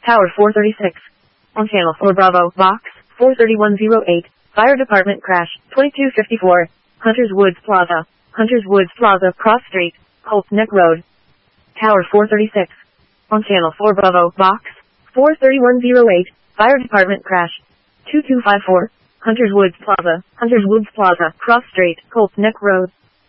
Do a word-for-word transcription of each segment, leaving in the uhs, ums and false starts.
Tower four thirty-six. On Channel four Bravo, Box four three one zero eight. Fire department crash, twenty-two fifty-four. Hunters Woods Plaza. Hunters Woods Plaza, Cross Street, Colts Neck Road. Tower four thirty-six. On Channel four Bravo, Box four three one zero eight. Fire department crash, two two five four. Hunters Woods Plaza. Hunters Woods Plaza, Cross Street, Colts Neck Road.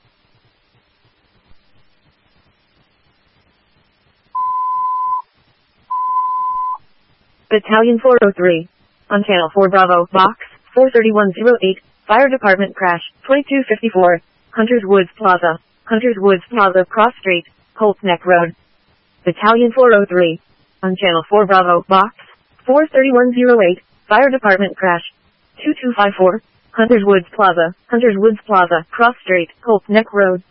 Battalion four oh three. On Channel four Bravo, Box four three one zero eight. Fire department crash, twenty-two fifty-four. Hunters Woods Plaza. Hunters Woods Plaza, Cross Street, Colts Neck Road. Battalion four oh three. On Channel four Bravo, Box four three one zero eight. Fire department crash, two two five four. Hunters Woods Plaza. Hunters Woods Plaza, Cross Street, Colts Neck Road.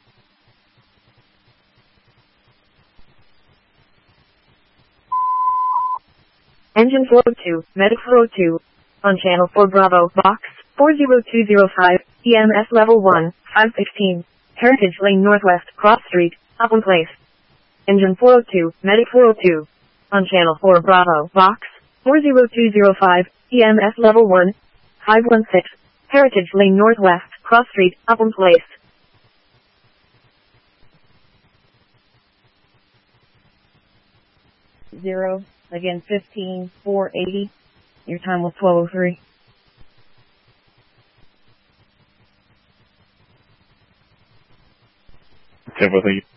Engine four oh two, Medic four oh two. On Channel four Bravo, Box four zero two zero five. E M S Level one, five sixteen. Heritage Lane Northwest, Cross Street, Upland Place. Engine four oh two, Medic four oh two. On Channel four Bravo, Box four zero two zero five. E M S Level one, five one six. Heritage Lane Northwest, Cross Street, Upland Place. Zero, again fifteen, four eighty. Your time was twelve oh three. ten four, thank you.